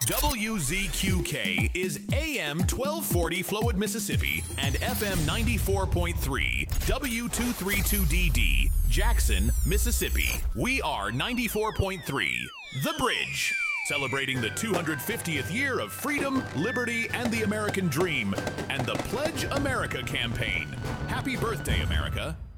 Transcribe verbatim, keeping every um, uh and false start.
W Z Q K is A M twelve forty Flowood, Mississippi, and F M ninety-four point three W two thirty-two D D, Jackson, Mississippi. We are ninety-four point three, The Bridge, celebrating the two hundred fiftieth year of freedom, liberty, and the American dream, and the Pledge America campaign. Happy birthday, America.